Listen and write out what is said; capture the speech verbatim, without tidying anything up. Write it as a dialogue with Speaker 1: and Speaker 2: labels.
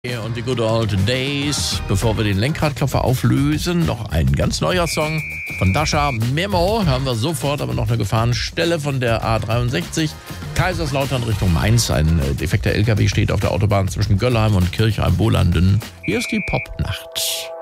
Speaker 1: Und die Good Old Days. Bevor wir den Lenkradklopfer auflösen, noch ein ganz neuer Song von Dasha. Memo hören wir sofort, aber noch eine Gefahrenstelle von der A dreiundsechzig. Kaiserslautern Richtung Mainz. Ein defekter L K W steht auf der Autobahn zwischen Göllheim und Kirchheim-Bolanden. Hier ist die Popnacht.